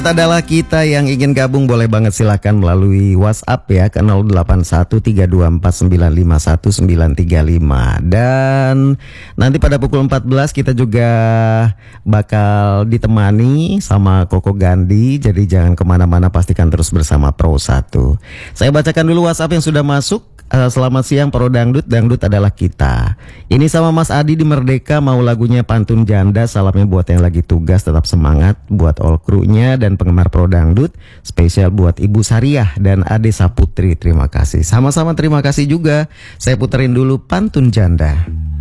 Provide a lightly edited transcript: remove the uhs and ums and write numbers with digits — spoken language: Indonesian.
Adalah kita yang ingin gabung boleh banget silahkan melalui WhatsApp ya ke 081324951935 dan nanti pada pukul 14 kita juga bakal ditemani sama Koko Gandhi, jadi jangan kemana-mana, pastikan terus bersama Pro 1. Saya bacakan dulu WhatsApp yang sudah masuk. Selamat siang Pro Dangdut, Dangdut adalah kita. Ini sama Mas Adi di Merdeka, mau lagunya Pantun Janda. Salamnya buat yang lagi tugas, tetap semangat. Buat all krunya dan penggemar Pro Dangdut. Spesial buat Ibu Sariah dan Ade Saputri. Terima kasih. Sama-sama terima kasih juga. Saya puterin dulu Pantun Janda.